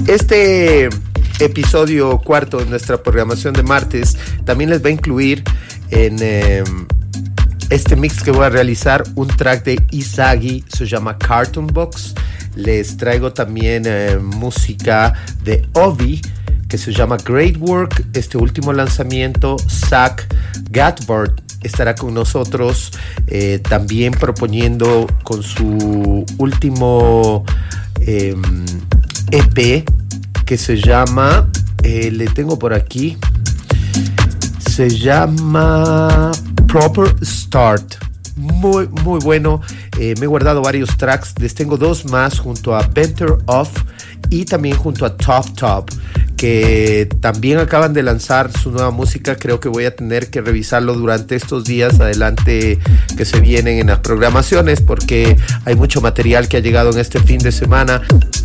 Este episodio cuarto de nuestra programación de martes también les va a incluir en este mix que voy a realizar un track de Izagi, se llama Cartoon Box. Les traigo también música de Ovi, que se llama Great Work. Este último lanzamiento, Zach Gatbard estará con nosotros también proponiendo con su último EP que se llama, le tengo por aquí, se llama Proper Start. Muy bueno. Me he guardado varios tracks. Les tengo dos más junto a Better Off y también junto a Top, que también acaban de lanzar su nueva música. Creo que voy a tener que revisarlo durante estos días adelante que se vienen en las programaciones, porque hay mucho material que ha llegado en este fin de semana.